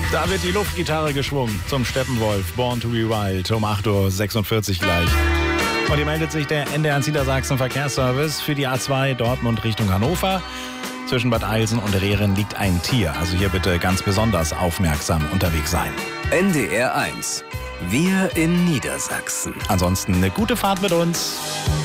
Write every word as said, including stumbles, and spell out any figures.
Da wird die Luftgitarre geschwungen zum Steppenwolf. Born to be Wild um acht Uhr sechsundvierzig gleich. Und hier meldet sich der N D R Niedersachsen Verkehrsservice für die A zwei Dortmund Richtung Hannover. Zwischen Bad Eilsen und Rehren liegt ein Tier. Also hier bitte ganz besonders aufmerksam unterwegs sein. N D R eins. Wir in Niedersachsen. Ansonsten eine gute Fahrt mit uns.